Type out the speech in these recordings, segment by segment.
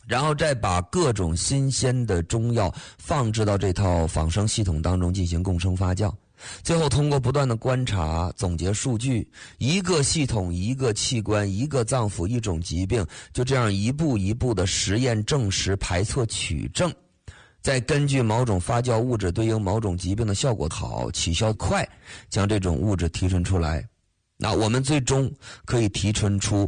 然后再把各种新鲜的中药放置到这套仿生系统当中进行共生发酵，最后通过不断的观察总结数据，一个系统一个器官一个脏腑一种疾病，就这样一步一步的实验证实排错取证，再根据某种发酵物质对应某种疾病的效果好起效快，将这种物质提纯出来。那我们最终可以提纯出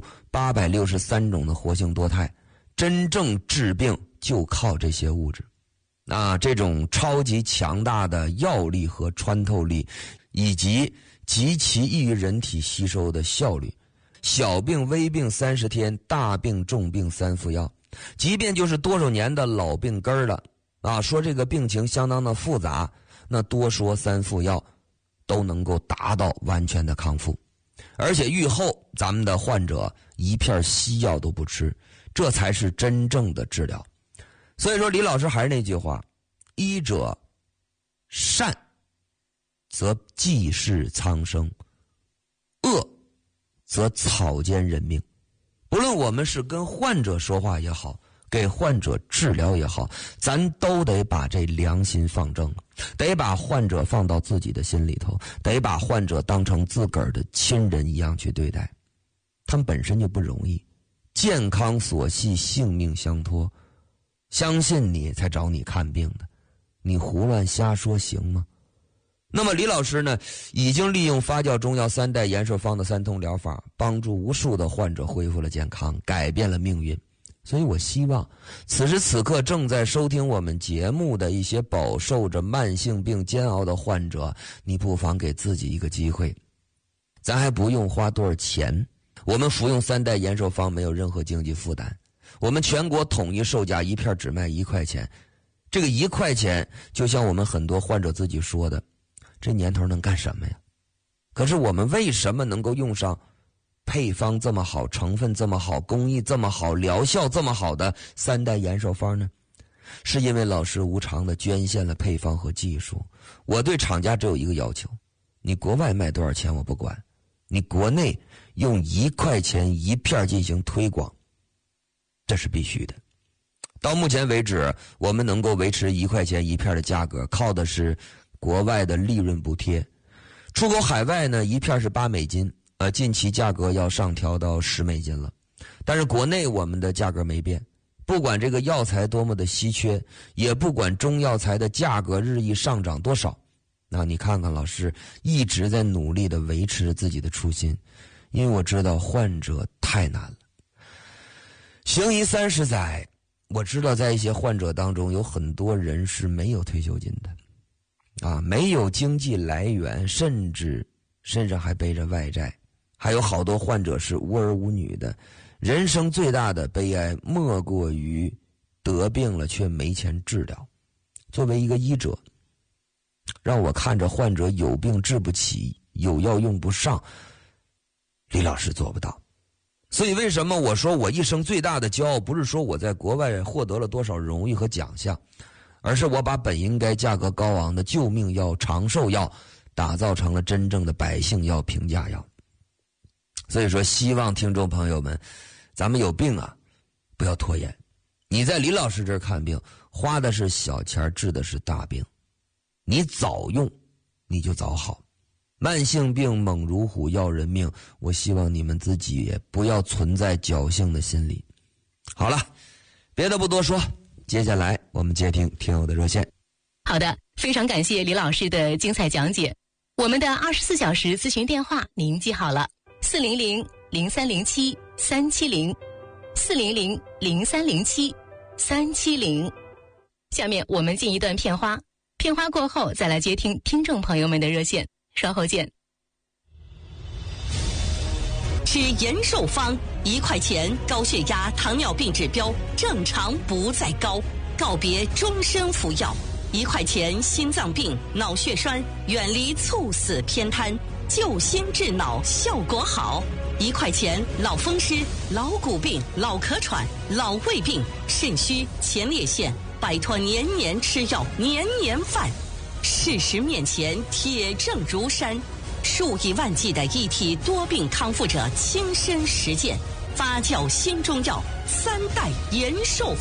863种的活性多肽，真正治病就靠这些物质。那这种超级强大的药力和穿透力，以及极其易于人体吸收的效率，小病微病30天，大病重病3副药，即便就是多少年的老病根儿了啊，说这个病情相当的复杂，那多说3副药都能够达到完全的康复。而且愈后咱们的患者一片西药都不吃，这才是真正的治疗。所以说李老师还是那句话，医者善则济世苍生，恶则草菅人命。不论我们是跟患者说话也好，给患者治疗也好，咱都得把这良心放正，得把患者放到自己的心里头，得把患者当成自个儿的亲人一样去对待。他们本身就不容易，健康所系，性命相托，相信你才找你看病的，你胡乱瞎说行吗？那么李老师呢，已经利用发酵中药3代延寿方的3通疗法，帮助无数的患者恢复了健康，改变了命运。所以我希望此时此刻正在收听我们节目的一些饱受着慢性病煎熬的患者，你不妨给自己一个机会，咱还不用花多少钱，我们服用3代延寿方没有任何经济负担，我们全国统一售价一片只卖1块钱。这个1块钱就像我们很多患者自己说的，这年头能干什么呀？可是我们为什么能够用上配方这么好，成分这么好，工艺这么好，疗效这么好的3代延寿方呢？是因为老师无偿的捐献了配方和技术。我对厂家只有一个要求，你国外卖多少钱我不管，你国内用1块钱1片进行推广，这是必须的。到目前为止，我们能够维持1块钱1片的价格，靠的是国外的利润补贴。出口海外呢，1片是8美金，近期价格要上调到10美金了。但是国内我们的价格没变，不管这个药材多么的稀缺，也不管中药材的价格日益上涨多少，那你看看老师一直在努力的维持自己的初心，因为我知道患者太难了。行医30载，我知道在一些患者当中有很多人是没有退休金的啊，没有经济来源，甚至身上还背着外债，还有好多患者是无儿无女的。人生最大的悲哀莫过于得病了却没钱治疗。作为一个医者，让我看着患者有病治不起，有药用不上，李老师做不到。所以为什么我说我一生最大的骄傲，不是说我在国外获得了多少荣誉和奖项，而是我把本应该价格高昂的救命药、长寿药打造成了真正的百姓药、平价药。所以说希望听众朋友们，咱们有病啊不要拖延，你在李老师这儿看病花的是小钱，治的是大病，你早用你就早好。慢性病猛如虎，要人命，我希望你们自己也不要存在侥幸的心理。好了，别的不多说，接下来我们接听听友的热线。 好的，非常感谢李老师的精彩讲解。我们的24小时咨询电话您记好了，400-0307-370，400-0307-370。下面我们进一段片花，片花过后再来接听听众朋友们的热线，稍后见。 吃延寿方，1块钱高血压、糖尿病指标正常不再高，告别终身服药。1块钱心脏病、脑血栓，远离猝死偏瘫，救心治脑效果好。1块钱老风湿、老骨病、老咳喘、老胃病、肾虚、前列腺，摆脱年年吃药、年年犯。事实面前，铁证如山，数以万计的一体多病康复者亲身实践，发酵新中药3代延寿